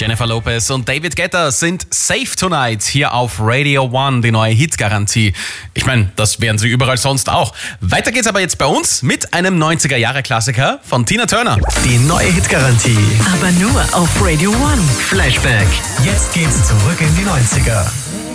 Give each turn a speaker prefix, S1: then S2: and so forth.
S1: Jennifer Lopez und David Guetta sind Safe Tonight hier auf Radio One, die neue Hitgarantie. Ich meine, das wären sie überall sonst auch. Weiter geht's aber jetzt bei uns mit einem 90er-Jahre-Klassiker von Tina Turner.
S2: Die neue Hitgarantie.
S3: Aber nur auf Radio One.
S2: Flashback. Jetzt geht's zurück in die 90er.